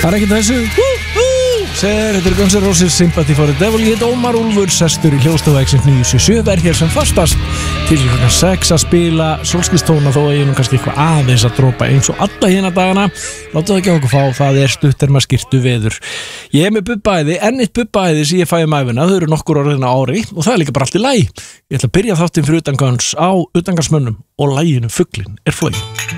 Fara ekki þessu Segir, þetta Guns N' Roses Sympathy for the Devil. Ég heit Ómar Úlfur, sestur í hljóðstofu Exit 977. Verð hér sem fastast til klukkan 6 að spila sólskinstóna, þó að ég nú kannski eitthvað aðeins að dropa eins og alla hérna dagana. Láttu það ekki okkur fá, það stuttar með skyrtu veður. Ég með bubbaæði, eitt bubbaæði sem ég fæ æfina, þau eru nokkur orðin á ári og það líka bara allt í lagi. Ég ætla að byrja þáttinn fyrir utangansmönnum og laginu Fuglinn floginn.